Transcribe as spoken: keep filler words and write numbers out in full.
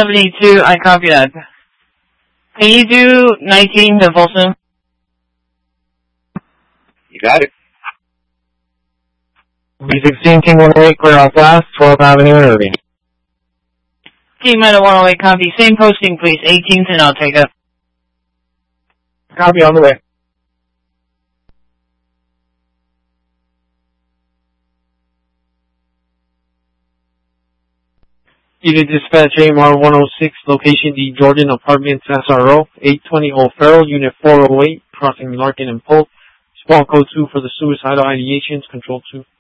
seventy-two, I copy that. Can you do nineteen to Folsom? You got it. B sixteen, King one oh eight, clear off last, twelfth Avenue and Irving. King Meadow one oh eight, copy. Same posting, please. eighteenth, and I'll take up. Copy on the way. Unit Dispatch A M R one oh six, location D Jordan Apartments S R O, eight twenty Old Farrell, Unit four oh eight, crossing Larkin and Polk. Spawn code two for the suicidal ideations, control two.